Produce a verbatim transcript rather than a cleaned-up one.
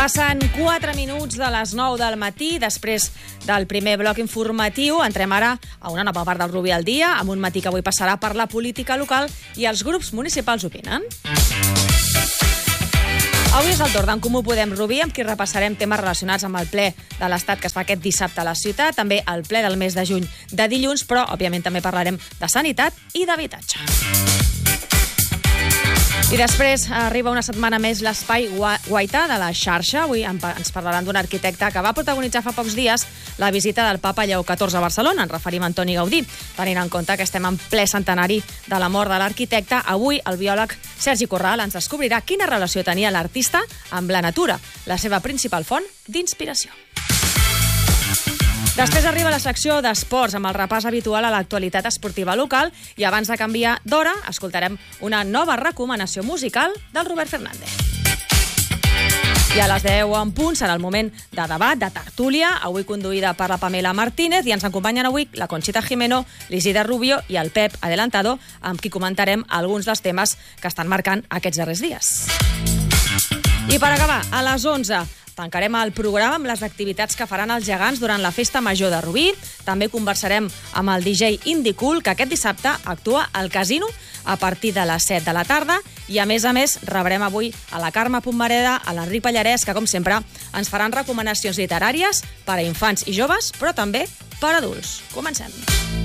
Passen quatre minuts de les nou del matí. Després del primer bloc informatiu, entrem ara a una nova part del Rubí al dia, amb un matí que avui passarà per la política local i els grups municipals opinen. Avui és el torn d'en Comú Podem Rubí, amb qui repassarem temes relacionats amb el ple de l'Estat que es fa aquest dissabte a la ciutat, també el ple del mes de juny de dilluns, però, òbviament, també parlarem de sanitat i d'habitatge. I després arriba una setmana més l'espai Guaita de la xarxa. Avui ens parlaran d'un arquitecte que va protagonitzar fa pocs dies la visita del papa Lleó catorze a Barcelona. Ens referim a Antoni Gaudí. Tenint en compte que estem en ple centenari de la mort de l'arquitecte, avui el biòleg Sergi Corral ens descobrirà quina relació tenia l'artista amb la natura, la seva principal font d'inspiració. Després arriba la secció d'esports, amb el repàs habitual a l'actualitat esportiva local, i abans de canviar d'hora, escoltarem una nova recomanació musical del Robert Fernández. I a les deu en punt serà el moment de debat, de tertúlia, avui conduïda per la Pamela Martínez, i ens acompanyen avui la Conxita Jimeno, l'Isidre Rubio i el Pep Adelantado, amb qui comentarem alguns dels temes que estan marcant aquests darrers dies. I per acabar, a les onze, tancarem el programa amb les activitats que faran els gegants durant la Festa Major de Rubí. També conversarem amb el D J Indie Cool, que aquest dissabte actua al Casino a partir de les set de la tarda. I, a més a més, rebrem avui a la Carme Puigmareda, a l'Enric Pallarès, que, com sempre, ens faran recomanacions literàries per a infants i joves, però també per a adults. Comencem.